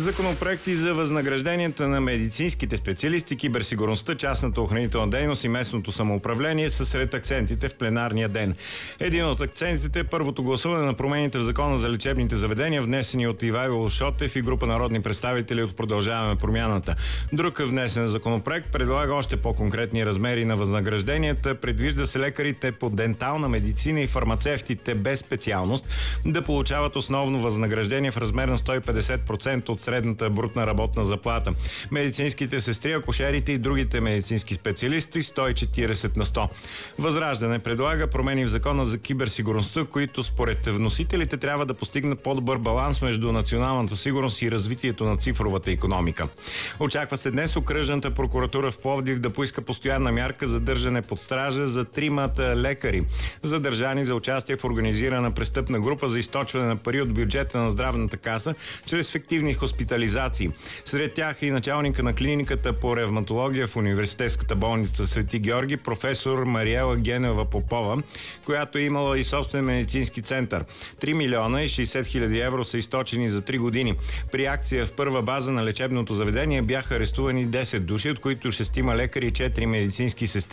Законопроекти за възнагражденията на медицинските специалисти, киберсигурността, частната охранителна дейност и местното самоуправление са сред акцентите в пленарния ден. Един от акцентите е първото гласуване на промените в Закона за лечебните заведения, внесени от Ивайло Шотев и група народни представители от Продължаваме промяната. Друг внесен законопроект предлага още по-конкретни размери на възнагражденията. Предвижда се лекарите по дентална медицина и фармацевтите без специалност да получават основно възнаграждение в размер на 150% от средната брутна работна заплата. Медицинските сестри, акушерите и другите медицински специалисти 140 на 100. Възраждане предлага промени в Закона за киберсигурността, които според вносителите трябва да постигнат по-добър баланс между националната сигурност и развитието на цифровата икономика. Очаква се днес окръжната прокуратура в Пловдив да поиска постоянна мярка за държане под стража за тримата лекари, задържани за участие в организирана престъпна група за източване на пари от бюджета на здравната каса чрез фиктивни хоспитализации. Сред тях и началника на клиниката по ревматология в университетската болница Свети Георги, професор Мариела Генева Попова, която е имала и собствен медицински център. 3 милиона и 60 хиляди евро са източени за 3 години. При акция в първа база на лечебното заведение бяха арестувани 10 души, от които 6 лекари и 4 медицински сестри.